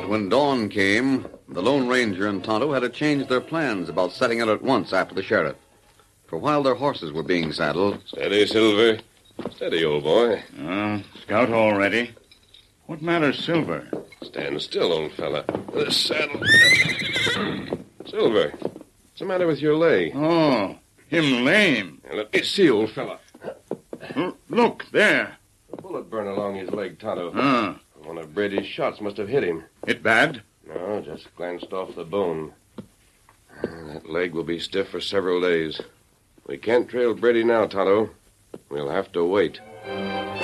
But when dawn came, the Lone Ranger and Tonto had to change their plans about setting out at once after the sheriff. For while their horses were being saddled... Steady, Silver. Steady, old boy. Scout all ready. What matters, Silver? Stand still, old fella. The saddle. Silver, what's the matter with your leg? Oh, him lame. Let me see, old fella. Look, there. A bullet burned along his leg, Tonto. One of Brady's shots must have hit him. It bad? No, just glanced off the bone. That leg will be stiff for several days. We can't trail Brady now, Tonto. We'll have to wait.